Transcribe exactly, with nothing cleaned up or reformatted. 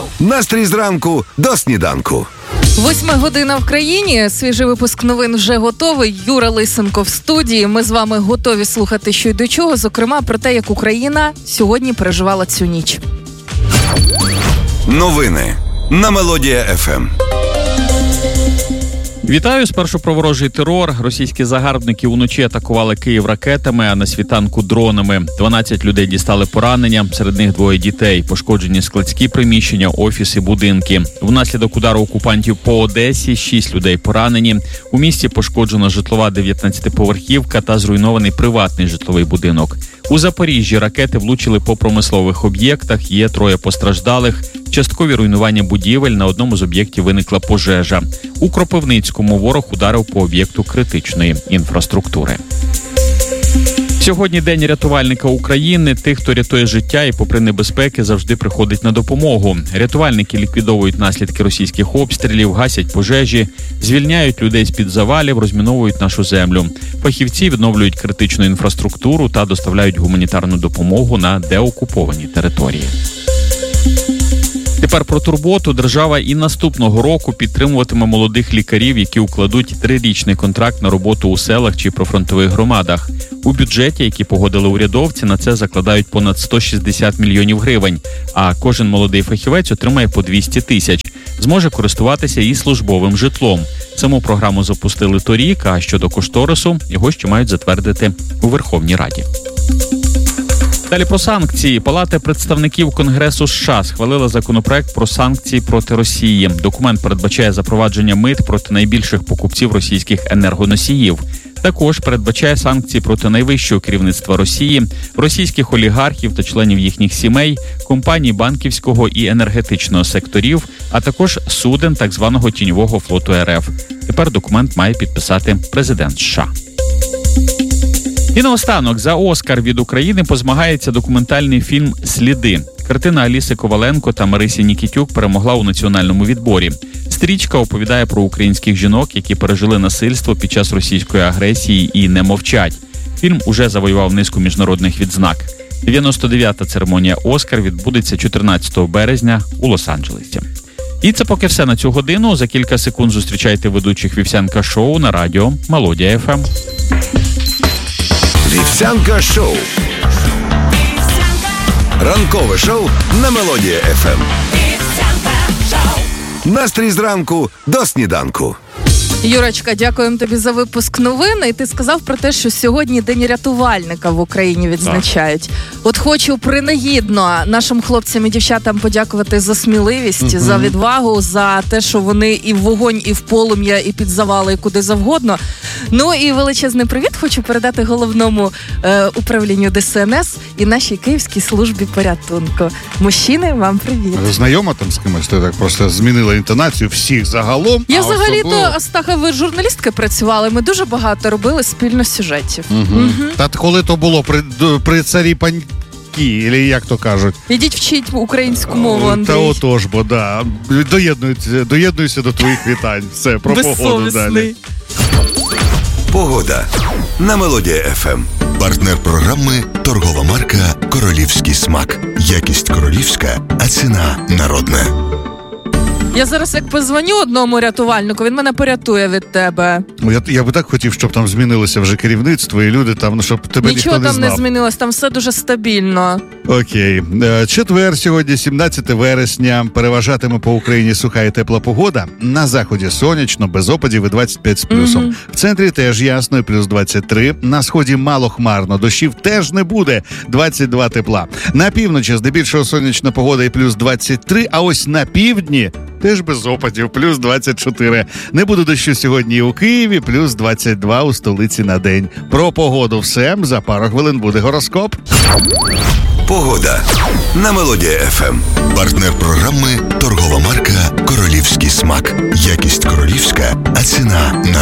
Настрій зранку до сніданку. Восьма година в країні. Свіжий випуск новин вже готовий. Юра Лисенко в студії. Ми з вами готові слухати, що й до чого. Зокрема, про те, як Україна сьогодні переживала цю ніч. Новини на Мелодія еф ем. Вітаю. Спершу про ворожий терор. Російські загарбники уночі атакували Київ ракетами, а на світанку дронами. дванадцять людей дістали поранення, серед них двоє дітей. Пошкоджені складські приміщення, офіси, будинки. Внаслідок удару окупантів по Одесі шість людей поранені. У місті пошкоджена житлова дев'ятнадцятиповерхівка та зруйнований приватний житловий будинок. У Запоріжжі ракети влучили по промислових об'єктах, є троє постраждалих. Часткові руйнування будівель, на одному з об'єктів виникла пожежа. У Кропивницькому ворог ударив по об'єкту критичної інфраструктури. Сьогодні День рятувальника України. Тих, хто рятує життя і попри небезпеки завжди приходить на допомогу. Рятувальники ліквідовують наслідки російських обстрілів, гасять пожежі, звільняють людей з-під завалів, розміновують нашу землю. Фахівці відновлюють критичну інфраструктуру та доставляють гуманітарну допомогу на деокуповані території. Тепер про турботу. Держава і наступного року підтримуватиме молодих лікарів, які укладуть трирічний контракт на роботу у селах чи прифронтових громадах. У бюджеті, який погодили урядовці, на це закладають понад сто шістдесят мільйонів гривень, а кожен молодий фахівець отримає по двісті тисяч. Зможе користуватися і службовим житлом. Саму програму запустили торік, а щодо кошторису, його ще мають затвердити у Верховній Раді. Далі про санкції. Палата представників Конгресу США схвалила законопроект про санкції проти Росії. Документ передбачає запровадження мит проти найбільших покупців російських енергоносіїв. Також передбачає санкції проти найвищого керівництва Росії, російських олігархів та членів їхніх сімей, компаній банківського і енергетичного секторів, а також суден так званого тіньового флоту РФ. Тепер документ має підписати президент США. І наостанок, за Оскар від України позмагається документальний фільм «Сліди». Картина Аліси Коваленко та Марисі Нікітюк перемогла у національному відборі. Стрічка оповідає про українських жінок, які пережили насильство під час російської агресії і не мовчать. Фільм уже завоював низку міжнародних відзнак. дев'яносто дев'ята церемонія «Оскар» відбудеться чотирнадцятого березня у Лос-Анджелесі. І це поки все на цю годину. За кілька секунд зустрічайте ведучих «Вівсянка шоу» на радіо Мелодія еф ем. Вівсянка шоу. Ранкове шоу на Мелодія еф ем. Настрій зранку до сніданку. Юрочка, дякуємо тобі за випуск новин. І ти сказав про те, що сьогодні День рятувальника в Україні відзначають. Так. От хочу принагідно нашим хлопцям і дівчатам подякувати за сміливість, угу. за відвагу, за те, що вони і в вогонь, і в полум'я, і під завали, і куди завгодно. Ну і величезний привіт хочу передати головному е, управлінню Де Ес Ен Ес і нашій Київській службі порятунку. Мужчини, вам привіт. Ви знайома там з кимось? Ти так просто змінила інтонацію всіх загалом. Я а взагалі-то, особливо... Астаха, ви журналістки працювали, ми дуже багато робили спільно сюжетів. Угу. Угу. Та коли то було при, при царі паньки, або як то кажуть. Ідіть вчіть українську мову, Андрій. Та отож, бо да. Доєднуюся, доєднуюся до твоїх вітань. Все, про погоду далі. Погода на Мелодія еф ем. Партнер програми – торгова марка «Королівський смак». Якість королівська, а ціна народна. Я зараз як позвоню одному рятувальнику, він мене порятує від тебе. Я, я би так хотів, щоб там змінилося вже керівництво і люди там, ну, щоб тебе Нічого ніхто не знав. Нічого там не змінилось, там все дуже стабільно. Окей. Четвер сьогодні, сімнадцяте вересня. Переважатиме по Україні суха і тепла погода. На заході сонячно, без опадів і двадцять п'ять з плюсом. Mm-hmm. В центрі теж ясно і плюс двадцять три. На сході мало хмарно, дощів теж не буде, двадцять два тепла. На півночі здебільшого сонячна погода і плюс двадцять три, а ось на півдні теж без опадів, плюс двадцять чотири. Не буде дощу сьогодні і у Києві, плюс двадцять два у столиці на день. Про погоду все, за пару хвилин буде гороскоп. Погода на Мелодія еф ем. Партнер програми – торгова марка «Королівський смак». Якість королівська, а ціна народна.